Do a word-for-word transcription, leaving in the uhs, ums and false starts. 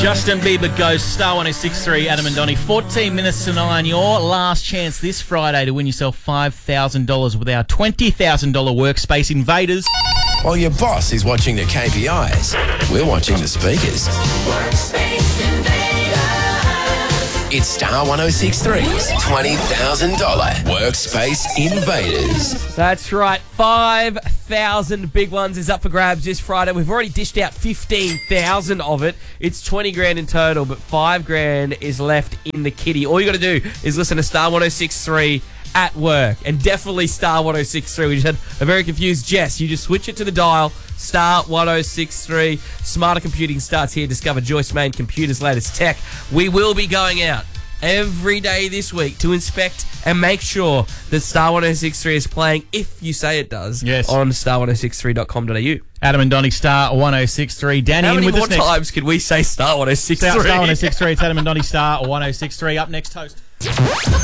Justin Bieber goes Star one oh six point three, Adam and Donnie. fourteen minutes to nine. Your last chance this Friday to win yourself five thousand dollars with our twenty thousand dollars Workspace Invaders. While your boss is watching the K P Is, we're watching the speakers. Workspace Invaders. It's Star one oh six point three's twenty thousand dollars Workspace Invaders. That's right. five thousand big ones is up for grabs this Friday. We've already dished out fifteen thousand of it. It's twenty grand in total, but five grand is left in the kitty. All you got to do is listen to Star one oh six point three at work, and definitely Star one oh six point three. We just had a very confused Jess. You just switch it to the dial, Star one oh six point three. Smarter computing starts here. Discover Joyce Main Computers' latest tech. We will be going out every day this week to inspect and make sure that Star one oh six point three is playing, if you say it does, yes, on star one oh six point three dot com dot a u. Adam and Donnie, Star one oh six point three. Danny, How many in with more us next. times can we say Star one oh six point Star, three? Star one oh six point three. It's Adam and Donnie, Star one oh six point three. Up next, host.